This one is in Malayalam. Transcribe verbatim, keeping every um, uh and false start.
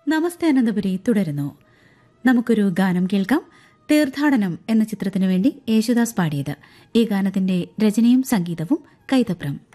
നമസ്തേ അനന്തപുരി തുടരുന്നു. നമുക്കൊരു ഗാനം കേൾക്കാം. തീർത്ഥാടനം എന്ന ചിത്രത്തിനു വേണ്ടി യേശുദാസ് പാടിയത്. ഈ ഗാനത്തിന്റെ രചനയും സംഗീതവും കൈതപ്രം.